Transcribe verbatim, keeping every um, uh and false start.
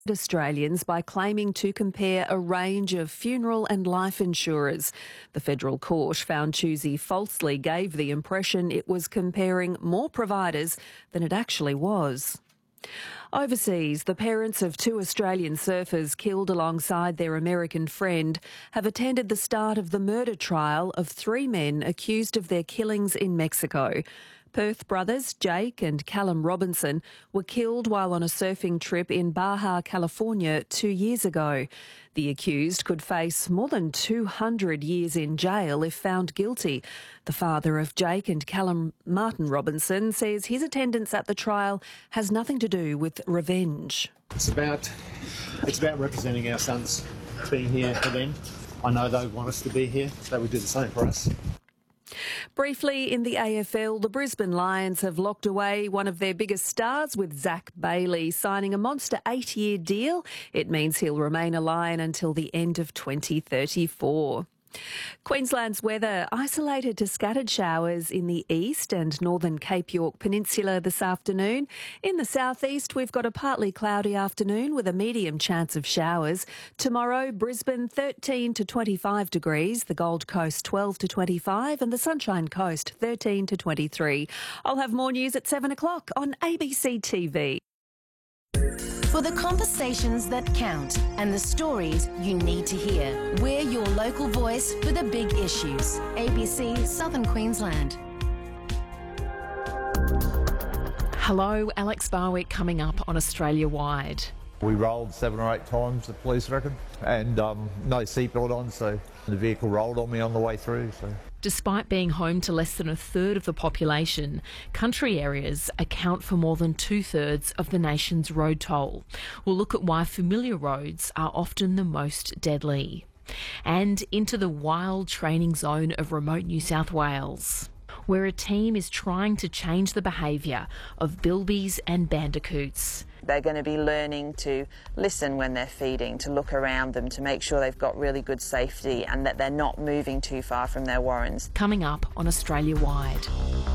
Australians by claiming to compare a range of funeral and life insurers. The federal court found Choosy falsely gave the impression it was comparing more providers than it actually was. Overseas, the parents of two Australian surfers killed alongside their American friend have attended the start of the murder trial of three men accused of their killings in Mexico. Perth brothers Jake and Callum Robinson were killed while on a surfing trip in Baja, California two years ago. The accused could face more than two hundred years in jail if found guilty. The father of Jake and Callum, Martin Robinson, says his attendance at the trial has nothing to do with revenge. It's about, it's about representing our sons, being here for them. I know they want us to be here. They would do the same for us. Briefly, in the A F L, the Brisbane Lions have locked away one of their biggest stars with Zach Bailey signing a monster eight-year deal. It means he'll remain a Lion until the end of twenty thirty-four. Queensland's weather isolated to scattered showers in the east and northern Cape York Peninsula this afternoon. In the southeast, we've got a partly cloudy afternoon with a medium chance of showers. Tomorrow, Brisbane thirteen to twenty-five degrees, the Gold Coast twelve to twenty-five and the Sunshine Coast thirteen to twenty-three. I'll have more news at seven o'clock on A B C T V. For the conversations that count and the stories you need to hear, we're your local voice for the big issues. A B C Southern Queensland. Hello, Alex Barwick coming up on Australia Wide. We rolled seven or eight times, the police reckon, and um, no seatbelt on, so the vehicle rolled on me on the way through. So. Despite being home to less than a third of the population, country areas account for more than two-thirds of the nation's road toll. We'll look at why familiar roads are often the most deadly. And into the wild training zone of remote New South Wales, where a team is trying to change the behaviour of bilbies and bandicoots. They're going to be learning to listen when they're feeding, to look around them, to make sure they've got really good safety and that they're not moving too far from their warrens. Coming up on Australia Wide.